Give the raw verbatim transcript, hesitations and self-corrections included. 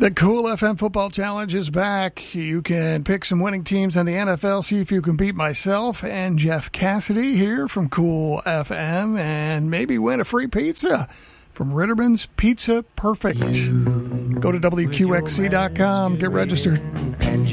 The Cool F M Football Challenge is back. You can pick some winning teams in the N F L, see if you can beat myself and Jeff Cassidy here from Cool F M, and maybe win a free pizza from Ritterman's Pizza Perfect. Go to W Q X C dot com, get registered.